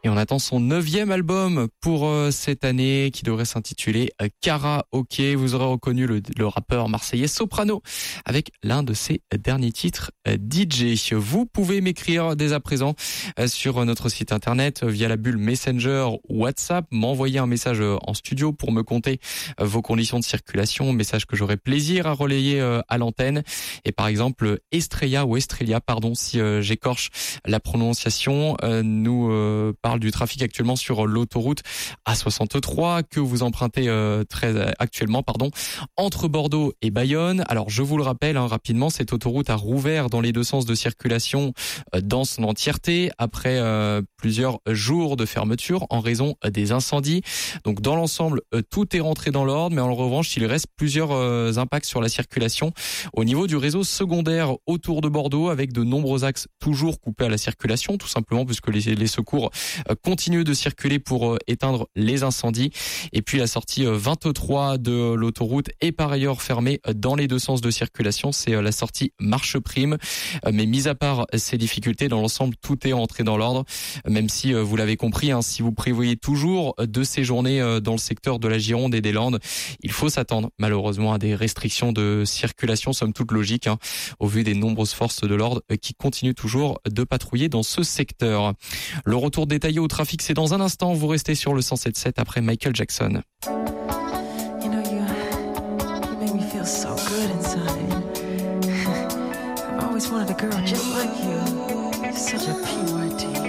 Et on attend son 9e album pour cette année qui devrait s'intituler Karaoké. Vous aurez reconnu le rappeur marseillais Soprano avec l'un de ses derniers titres DJ. Vous pouvez m'écrire dès à présent sur notre site internet via la bulle Messenger ou WhatsApp, m'envoyer un message en studio pour me conter vos conditions de circulation, message que j'aurai plaisir à relayer à l'antenne. Et par exemple, Estrella si j'écorche la prononciation, nous parle du trafic actuellement sur l'autoroute A63 que vous empruntez actuellement entre Bordeaux et Bayonne. Alors je vous le rappelle rapidement, cette autoroute a rouvert dans les deux sens de circulation dans son entièreté après plusieurs jours de fermeture en raison des incendies. Donc dans l'ensemble, tout est rentré dans l'ordre, mais en revanche, il reste plusieurs impacts sur la circulation au niveau du réseau secondaire autour de Bordeaux, avec de nombreux axes toujours coupés à la circulation, tout simplement puisque les secours continuent de circuler pour éteindre les incendies. Et puis la sortie 23 de l'autoroute est par ailleurs fermée dans les deux sens de circulation, c'est la sortie Marche Prime. Mais mis à part ces difficultés, dans l'ensemble, tout est rentré dans l'ordre, même si vous l'avez compris, si vous prévoyez toujours de séjourner dans le secteur de la Gironde et des Landes, il faut s'attendre malheureusement à des restrictions de circulation, somme toute logique, au vu des nombreuses forces de l'ordre qui continuent toujours de patrouiller dans ce secteur. Le retour détaillé au trafic, c'est dans un instant. Vous restez sur le 107.7 après Michael Jackson. You know, you make me feel so good inside. I've always wanted a girl just like you. Such a pure tease.